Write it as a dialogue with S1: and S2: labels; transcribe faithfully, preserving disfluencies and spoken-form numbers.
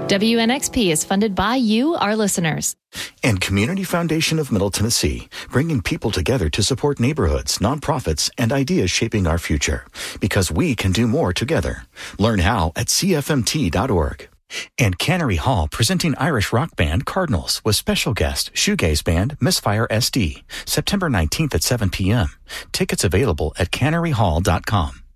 S1: W N X P is funded by you, our listeners.
S2: And Community Foundation of Middle Tennessee, bringing people together to support neighborhoods, nonprofits, and ideas shaping our future. Because we can do more together. Learn how at C F M T dot org. And Cannery Hall presenting Irish rock band Cardinals with special guest shoegaze band Misfire S D, September nineteenth at seven p.m. Tickets available at cannery hall dot com.